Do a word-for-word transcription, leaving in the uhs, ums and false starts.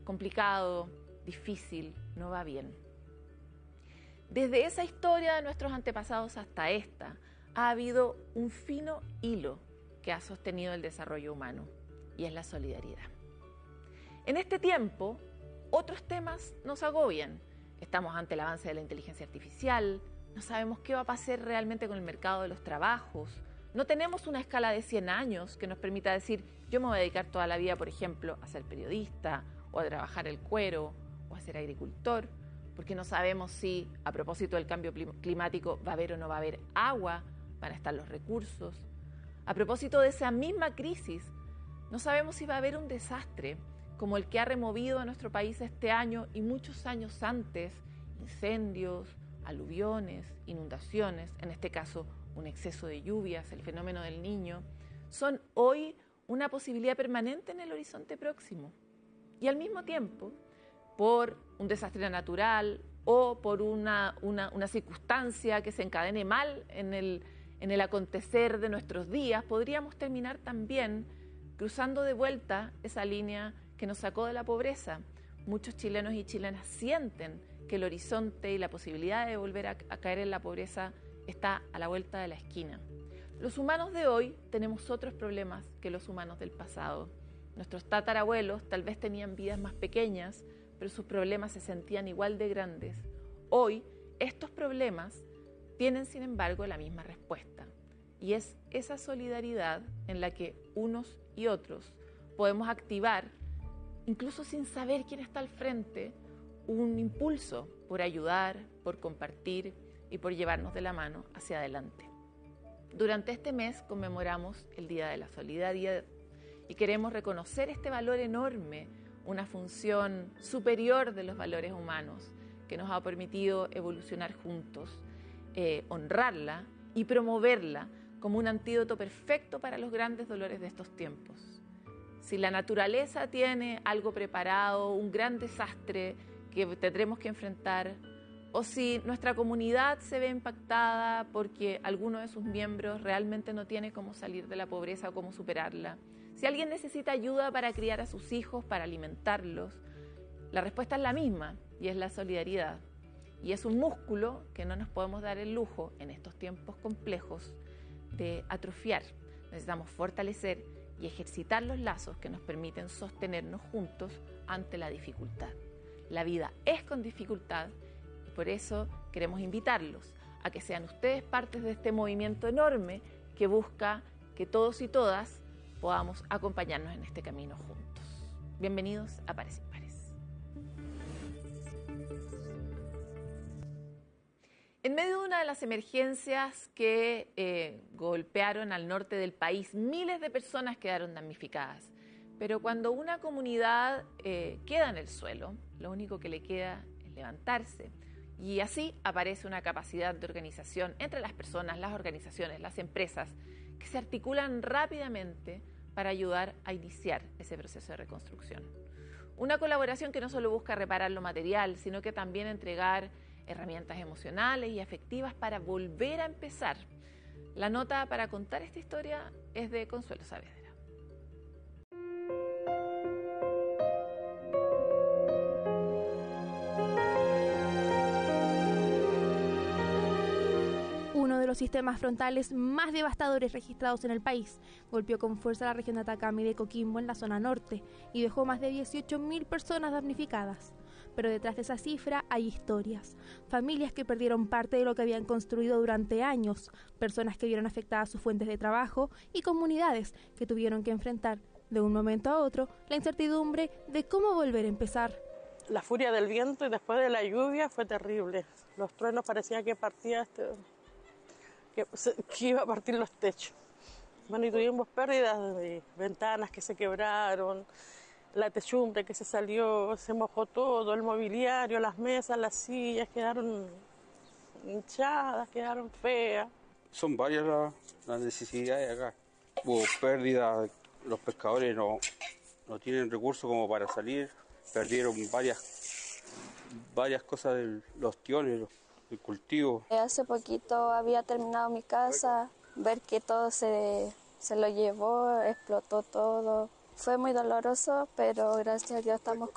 complicado, difícil, no va bien. Desde esa historia de nuestros antepasados hasta esta, ha habido un fino hilo que ha sostenido el desarrollo humano, y es la solidaridad. En este tiempo, otros temas nos agobian. Estamos ante el avance de la inteligencia artificial, no sabemos qué va a pasar realmente con el mercado de los trabajos, no tenemos una escala de cien años que nos permita decir, yo me voy a dedicar toda la vida, por ejemplo, a ser periodista, o a trabajar el cuero, o a ser agricultor, porque no sabemos si, a propósito del cambio climático, va a haber o no va a haber agua, van a estar los recursos. A propósito de esa misma crisis, no sabemos si va a haber un desastre como el que ha removido a nuestro país este año y muchos años antes, incendios, aluviones, inundaciones, en este caso un exceso de lluvias, el fenómeno del Niño, son hoy una posibilidad permanente en el horizonte próximo. Y al mismo tiempo, por un desastre natural o por una, una, una circunstancia que se encadene mal en el, en el acontecer de nuestros días, podríamos terminar también cruzando de vuelta esa línea que nos sacó de la pobreza. Muchos chilenos y chilenas sienten que el horizonte y la posibilidad de volver a, a caer en la pobreza está a la vuelta de la esquina. Los humanos de hoy tenemos otros problemas que los humanos del pasado. Nuestros tatarabuelos tal vez tenían vidas más pequeñas, pero sus problemas se sentían igual de grandes. Hoy, estos problemas tienen, sin embargo, la misma respuesta. Y es esa solidaridad en la que unos y otros podemos activar, incluso sin saber quién está al frente, un impulso por ayudar, por compartir y por llevarnos de la mano hacia adelante. Durante este mes conmemoramos el Día de la Solidaridad y queremos reconocer este valor enorme, una función superior de los valores humanos que nos ha permitido evolucionar juntos, eh, honrarla y promoverla como un antídoto perfecto para los grandes dolores de estos tiempos. Si la naturaleza tiene algo preparado, un gran desastre que tendremos que enfrentar, o si nuestra comunidad se ve impactada porque alguno de sus miembros realmente no tiene cómo salir de la pobreza o cómo superarla, si alguien necesita ayuda para criar a sus hijos, para alimentarlos, la respuesta es la misma, y es la solidaridad. Y es un músculo que no nos podemos dar el lujo en estos tiempos complejos de atrofiar. Necesitamos fortalecer y ejercitar los lazos que nos permiten sostenernos juntos ante la dificultad. La vida es con dificultad y por eso queremos invitarlos a que sean ustedes partes de este movimiento enorme que busca que todos y todas podamos acompañarnos en este camino juntos. Bienvenidos a Pares y Pares. En medio de una de las emergencias que eh, golpearon al norte del país, miles de personas quedaron damnificadas. Pero cuando una comunidad eh, queda en el suelo, lo único que le queda es levantarse. Y así aparece una capacidad de organización entre las personas, las organizaciones, las empresas, que se articulan rápidamente para ayudar a iniciar ese proceso de reconstrucción. Una colaboración que no solo busca reparar lo material, sino que también entregar herramientas emocionales y afectivas para volver a empezar. La nota para contar esta historia es de Consuelo Saavedra. Uno de los sistemas frontales más devastadores registrados en el país golpeó con fuerza la región de Atacama y de Coquimbo en la zona norte y dejó más de dieciocho mil personas damnificadas. Pero detrás de esa cifra hay historias, familias que perdieron parte de lo que habían construido durante años, personas que vieron afectadas sus fuentes de trabajo y comunidades que tuvieron que enfrentar de un momento a otro la incertidumbre de cómo volver a empezar. La furia del viento y después de la lluvia fue terrible. Los truenos parecía que partía este, que, que iba a partir los techos. Bueno, y tuvimos pérdidas de ventanas que se quebraron, la techumbre que se salió, se mojó todo, el mobiliario, las mesas, las sillas quedaron hinchadas, quedaron feas. Son varias las, las necesidades acá. Hubo pérdida, los pescadores no, no tienen recursos como para salir, perdieron varias, varias cosas de los tiones, el cultivo. Hace poquito había terminado mi casa, ver que todo se, se lo llevó, explotó todo. Fue muy doloroso, pero gracias a Dios estamos